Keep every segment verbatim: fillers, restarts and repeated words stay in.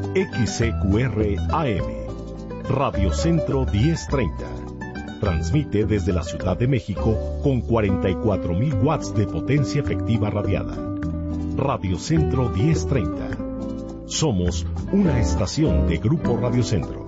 X C Q R A M, Radio Centro diez treinta. Transmite desde la Ciudad de México con cuarenta y cuatro mil watts de potencia efectiva radiada. Radio Centro diez treinta. Somos una estación de Grupo Radio Centro.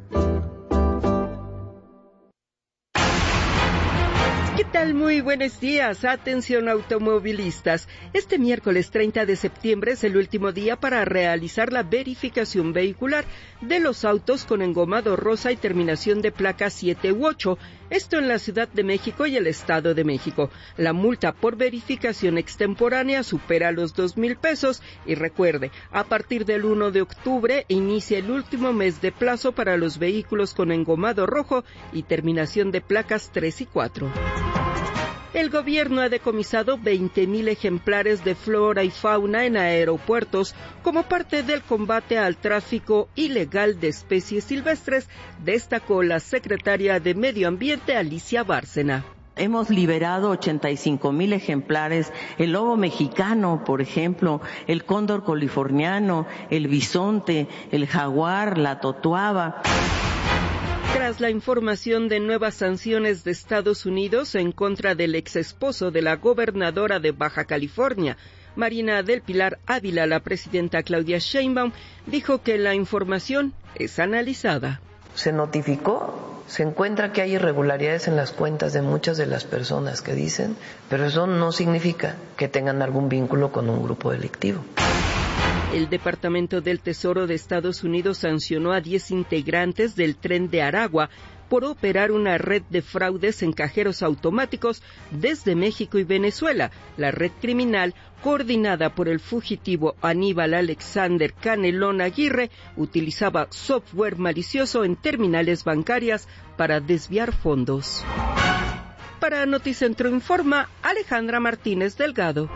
¿Qué tal? Muy buenos días. Atención automovilistas. Este miércoles treinta de septiembre es el último día para realizar la verificación vehicular de los autos con engomado rosa y terminación de placa siete u ocho. Esto en la Ciudad de México y el Estado de México. La multa por verificación extemporánea supera los dos mil pesos y recuerde, a partir del uno de octubre inicia el último mes de plazo para los vehículos con engomado rojo y terminación de placas tres y cuatro. El gobierno ha decomisado veinte mil ejemplares de flora y fauna en aeropuertos como parte del combate al tráfico ilegal de especies silvestres, destacó la secretaria de Medio Ambiente, Alicia Bárcena. Hemos liberado ochenta y cinco mil ejemplares, el lobo mexicano, por ejemplo, el cóndor californiano, el bisonte, el jaguar, la totuaba. Tras la información de nuevas sanciones de Estados Unidos en contra del exesposo de la gobernadora de Baja California, Marina del Pilar Ávila, la presidenta Claudia Sheinbaum dijo que la información es analizada. Se notificó, se encuentra que hay irregularidades en las cuentas de muchas de las personas que dicen, pero eso no significa que tengan algún vínculo con un grupo delictivo. El Departamento del Tesoro de Estados Unidos sancionó a diez integrantes del Tren de Aragua por operar una red de fraudes en cajeros automáticos desde México y Venezuela. La red criminal, coordinada por el fugitivo Aníbal Alexander Canelón Aguirre, utilizaba software malicioso en terminales bancarias para desviar fondos. Para Noticentro Informa, Alejandra Martínez Delgado.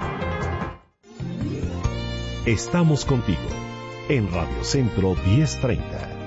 Estamos contigo en Radio Centro diez treinta.